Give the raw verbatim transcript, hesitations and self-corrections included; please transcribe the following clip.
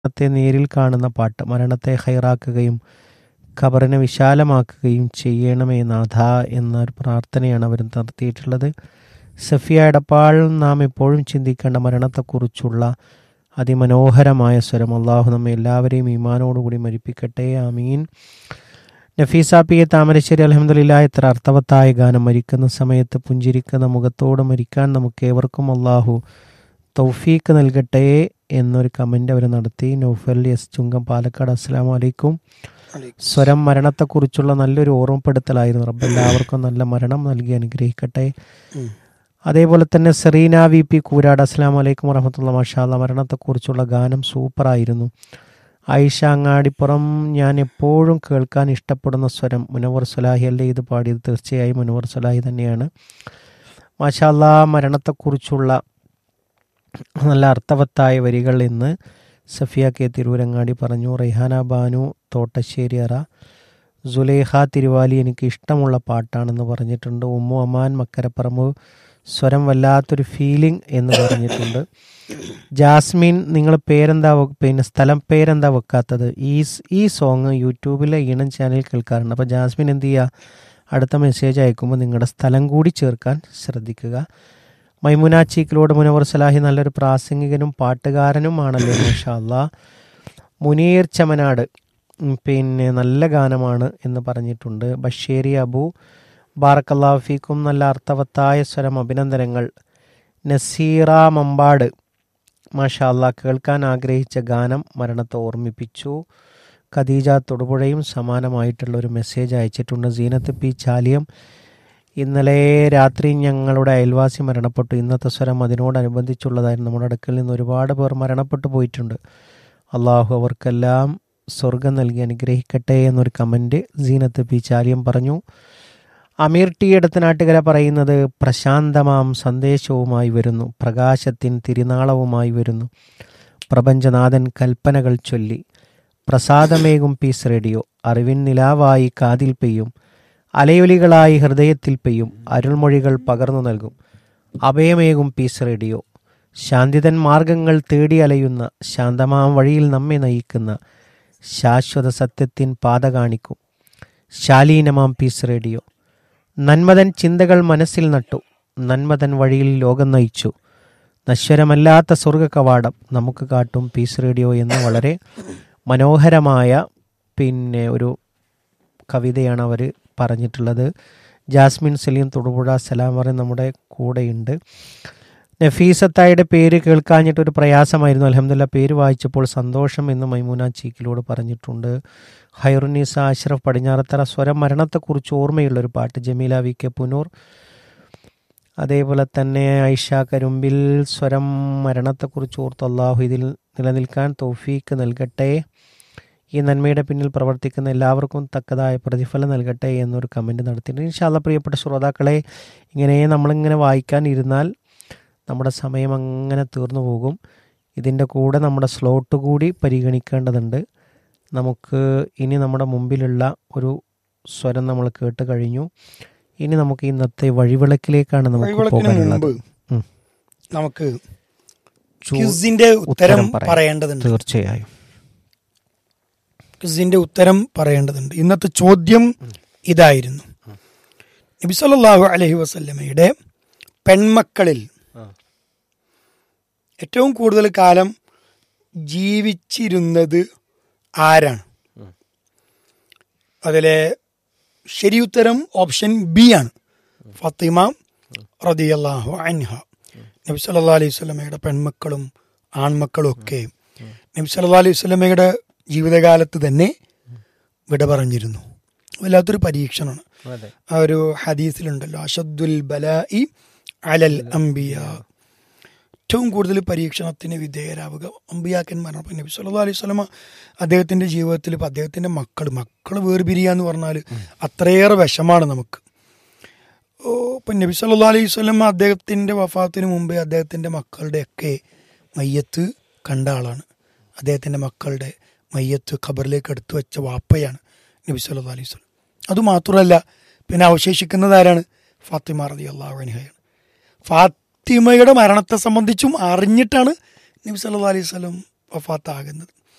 മരണത്തെ നേരിൽ കാണുന്ന പാട്ട്. മരണത്തെ ഹൈറാക്കുകയും ഖബറിനെ വിശാലമാക്കുകയും ചെയ്യണമേ നാഥ എന്നൊരു പ്രാർത്ഥനയാണ് അവർ നടത്തിയിട്ടുള്ളത്. സഫിയ എടപ്പാൾ, നാം എപ്പോഴും ചിന്തിക്കേണ്ട മരണത്തെക്കുറിച്ചുള്ള അതിമനോഹരമായ സ്വരം. അള്ളാഹു നമ്മെ എല്ലാവരെയും ഈമാനോടുകൂടി മരിപ്പിക്കട്ടെ, ആമീൻ. നഫീസ പി എ താമരശ്ശേരി, അൽഹംദുലില്ലാഹ്, എത്ര അർത്ഥവത്തായ ഗാനം. മരിക്കുന്ന സമയത്ത് പുഞ്ചിരിക്കുന്ന മുഖത്തോട് മരിക്കാൻ നമുക്ക് ഏവർക്കും അള്ളാഹു തൗഫീക്ക് നൽകട്ടെ എന്നൊരു കമൻ്റ് അവർ നടത്തി. നൗഫൽ എസ് ചുങ്കം, പാലക്കാട്, അസ്സലാമു അലൈക്കും. സ്വരം മരണത്തെക്കുറിച്ചുള്ള നല്ലൊരു ഓർമ്മപ്പെടുത്തലായിരുന്നു. റബ്ബ് എല്ലാവർക്കും നല്ല മരണം നൽകി അനുഗ്രഹിക്കട്ടെ. അതേപോലെ തന്നെ സെറീന വി പി കൂരാട്, അസ്സലാമു അലൈക്കും വറഹ്മത്തുള്ളാഹി. മാഷാ അല്ലാഹ്, മരണത്തെക്കുറിച്ചുള്ള ഗാനം സൂപ്പറായിരുന്നു. ആയിഷ അങ്ങാടിപ്പുറം, ഞാൻ എപ്പോഴും കേൾക്കാൻ ഇഷ്ടപ്പെടുന്ന സ്വരം മുനവർ സ്വലാഹി അല്ലേ ഇത് പാടിയത്? തീർച്ചയായും മുനവർ സ്വലാഹി തന്നെയാണ്. മാഷാ അല്ലാഹ്, മരണത്തെക്കുറിച്ചുള്ള നല്ല അർത്ഥവത്തായ വരികൾ എന്ന് സഫിയ കെ തിരൂരങ്ങാടി പറഞ്ഞു. റെയ്ഹാന ബാനു തോട്ടശ്ശേരി അറ, സുലേഖ തിരുവാലി, എനിക്ക് ഇഷ്ടമുള്ള പാട്ടാണെന്ന് പറഞ്ഞിട്ടുണ്ട്. ഉമ്മു അമാൻ മക്കരപ്പറമ്പ്, സ്വരം വല്ലാത്തൊരു ഫീലിംഗ് എന്ന് പറഞ്ഞിട്ടുണ്ട്. ജാസ്മിൻ, നിങ്ങൾ പേരെന്താ പിന്നെ സ്ഥലം പേരെന്താ വെക്കാത്തത്? ഈ ഈ സോങ് യൂട്യൂബിലെ ഈണം ചാനൽ കേൾക്കാറുണ്ട്. അപ്പോൾ ജാസ്മിൻ എന്ത് ചെയ്യുക, അടുത്ത മെസ്സേജ് അയക്കുമ്പോൾ നിങ്ങളുടെ സ്ഥലം കൂടി ചേർക്കാൻ ശ്രദ്ധിക്കുക. മൈമുന ചീക്കിലോട്, മുനവർ സലാഹി നല്ലൊരു പ്രാസംഗികനും പാട്ടുകാരനുമാണല്ലോ, മാഷാ അല്ലാഹ്. മുനീർ ചമനാട്, പിന്നെ നല്ല ഗാനമാണ് എന്ന് പറഞ്ഞിട്ടുണ്ട്. ബഷേരി അബു, ബാറക്കല്ലാഹു ഫീക്കും, നല്ല അർത്ഥവത്തായ സ്വരം, അഭിനന്ദനങ്ങൾ. നസീറ മമ്പാട്, മാഷാ അല്ലാഹ്, കേൾക്കാൻ ആഗ്രഹിച്ച ഗാനം മരണത്തെ ഓർമ്മിപ്പിച്ചു. ഖദീജ തൊടുപുഴയും സമാനമായിട്ടുള്ള ഒരു മെസ്സേജ് അയച്ചിട്ടുണ്ട്. സീനത്ത് പി ചാലിയം, ഇന്നലെ രാത്രി ഞങ്ങളുടെ അയൽവാസി മരണപ്പെട്ടു. ഇന്നത്തെ സ്വരം അതിനോടനുബന്ധിച്ചുള്ളതായിരുന്നു. നമ്മുടെ അടുക്കൽ നിന്ന് ഒരുപാട് പേർ മരണപ്പെട്ടു പോയിട്ടുണ്ട്. അള്ളാഹു അവർക്കെല്ലാം സ്വർഗം നൽകി അനുഗ്രഹിക്കട്ടെ എന്നൊരു കമൻറ്റ് സീനത്ത് പി ചാലിയം പറഞ്ഞു. അമീർ ടി എടത്തനാട്ടുകര പറയുന്നത്, പ്രശാന്തമാം സന്ദേശവുമായി വരുന്നു, പ്രകാശത്തിൻ തിരുനാളവുമായി വരുന്നു, പ്രപഞ്ചനാഥൻ കൽപ്പനകൾ ചൊല്ലി, പ്രസാദമേകും പീസ് റേഡിയോ, അറിവിൻ നിലാവായി കാതിൽ പെയ്യും, അലയൊലികളായി ഹൃദയത്തിൽ പെയ്യും, അരുൾമൊഴികൾ പകർന്നു നൽകും, അഭയമേകും പീസ് റേഡിയോ, ശാന്തിതൻ മാർഗങ്ങൾ തേടി അലയുന്ന, ശാന്തമാം വഴിയിൽ നമ്മെ നയിക്കുന്ന, ശാശ്വത സത്യത്തിൻ പാത കാണിക്കും, ശാലീനമാം പീസ് റേഡിയോ, നന്മതൻ ചിന്തകൾ മനസ്സിൽ നട്ടു, നന്മതൻ വഴിയിൽ ലോകം നയിച്ചു, നശ്വരമല്ലാത്ത സ്വർഗ കവാടം നമുക്ക് കാട്ടും പീസ് റേഡിയോ എന്ന വളരെ മനോഹരമായ പിന്നെ ഒരു കവിതയാണ് അവർ പറഞ്ഞിട്ടുള്ളത്. ജാസ്മിൻ സലീം തൊടുപുഴ, സലാം പറയും നമ്മുടെ കൂടെയുണ്ട്. നഫീസത്തായുടെ പേര് കേൾക്കാഞ്ഞിട്ടൊരു പ്രയാസമായിരുന്നു. അൽഹംദുലില്ലാഹ്, പേര് വായിച്ചപ്പോൾ സന്തോഷം എന്ന് മൈമൂന ചീക്കിലോട് പറഞ്ഞിട്ടുണ്ട്. ഹൈറുന്നീസ അഷ്റഫ് പടിഞ്ഞാറത്തറ, സ്വരം മരണത്തെക്കുറിച്ച് ഓർമ്മയുള്ളൊരു പാട്ട്. ജമീല വി കെ പുനൂർ, അതേപോലെ തന്നെ ഐഷ കരുമ്പിൽ, സ്വരം മരണത്തെക്കുറിച്ച് ഓർത്ത് അള്ളാഹു ഇതിൽ നിലനിൽക്കാൻ തൗഫീക്ക് നൽകട്ടെ, ഈ നന്മയുടെ പിന്നിൽ പ്രവർത്തിക്കുന്ന എല്ലാവർക്കും തക്കതായ പ്രതിഫലം നൽകട്ടെ എന്നൊരു കമൻറ്റ് നടത്തിയിട്ടുണ്ട്. ഇൻഷാ അല്ലാഹ്, പ്രിയപ്പെട്ട ശ്രോതാക്കളെ, ഇങ്ങനെ നമ്മളിങ്ങനെ വായിക്കാൻ ഇരുന്നാൽ നമ്മുടെ സമയം അങ്ങനെ തീർന്നു പോകും. ഇതിൻ്റെ കൂടെ നമ്മുടെ സ്ലോട്ട് കൂടി പരിഗണിക്കേണ്ടതുണ്ട്. നമുക്ക് ഇനി നമ്മുടെ മുമ്പിലുള്ള ഒരു സ്വരം നമ്മൾ കേട്ട് കഴിഞ്ഞു. ഇനി നമുക്ക് ഇന്നത്തെ വഴിവിളക്കിലേക്കാണ് നമുക്ക് പോകാനുള്ളത്. നമുക്ക് ഉത്തരം പറയേണ്ടതുണ്ട്. തീർച്ചയായും ക്വിസിന്റെ ഉത്തരം പറയേണ്ടതുണ്ട്. ഇന്നത്തെ ചോദ്യം ഇതായിരുന്നു: നബി സല്ലല്ലാഹു അലൈഹി വസല്ലമയുടെ പെൺമക്കളിൽ ഏറ്റവും കൂടുതൽ കാലം ജീവിച്ചിരുന്നത് ആരാണ്? അതിലെ ശരിയുത്തരം ഓപ്ഷൻ ബി ആണ്, ഫാത്തിമ റളിയല്ലാഹു അൻഹ. നബി സല്ലല്ലാഹു അലൈഹി വസല്ലമയുടെ പെൺമക്കളും ആൺമക്കളും ഒക്കെ നബി സല്ലല്ലാഹു അലൈഹി വസല്ലമയുടെ ജീവിതകാലത്ത് തന്നെ വിട പറഞ്ഞിരുന്നു. വല്ലാത്തൊരു പരീക്ഷണമാണ്. ആ ഒരു ഹദീസിലുണ്ടല്ലോ, അഷദ്ദുൽ ബലാഇ അലൽ അംബിയാ, ഏറ്റവും കൂടുതൽ പരീക്ഷണത്തിന് വിധേയരാവുക അമ്പിയാക്കന്മാരാണ്. നബി സല്ലല്ലാഹു അലൈഹി വസല്ലമ അദ്ദേഹത്തിൻ്റെ ജീവിതത്തിൽ ഇപ്പം അദ്ദേഹത്തിൻ്റെ മക്കൾ മക്കൾ വേർപിരിയുക എന്ന് പറഞ്ഞാൽ അത്രയേറെ വിഷമാണ് നമുക്ക്. ഇപ്പം നബി സല്ലല്ലാഹു അലൈഹി വസല്ലമ അദ്ദേഹത്തിൻ്റെ വഫാത്തിന് മുമ്പേ അദ്ദേഹത്തിൻ്റെ മക്കളുടെയൊക്കെ മയ്യത്ത് കണ്ട ആളാണ്. അദ്ദേഹത്തിൻ്റെ മക്കളുടെ മയ്യത്ത് ഖബറിലേക്ക് എടുത്തു വെച്ച വാപ്പയാണ് നബി സല്ലല്ലാഹു അലൈഹി വസല്ലം. അതുമാത്രമല്ല, പിന്നെ അവശേഷിക്കുന്നത് ആരാണ്? ഫാത്തിമ റളിയല്ലാഹു അൻഹയാണ്. ഫാത്തിമയുടെ മരണത്തെ സംബന്ധിച്ചും അറിഞ്ഞിട്ടാണ് നബി സല്ലല്ലാഹു അലൈഹി വസല്ലം വഫാത്താകുന്നത്.